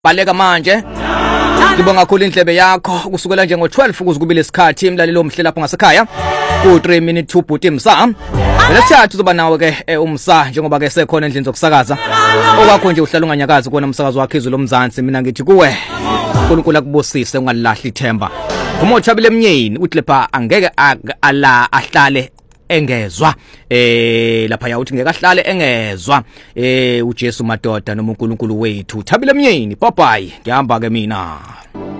baleka manje ngibonga kakhulu indlebe yakho kusukela nje ngo12 kuze kube lesikhathi imlalelo omhle lapho ngasekhaya ku3 minute 2 bhuti msa lesithathu uzoba nawe ke umsa njengoba ke sekhona endlini zokusakaza okwakho nje uhlala unganyakazi kuona umsakazo wakhe izwe lomzansi mina ngithi kuwe uNkulunkulu akubusise ungalahli ithemba umothabile emnyeni uthi lepha angeke ala ahlale engezwa lapha ya uthi ngeke ahlale engezwa uJesu madoda noma uNkulunkulu wethu thabile emnyeni bye bye ngihamba ke mina.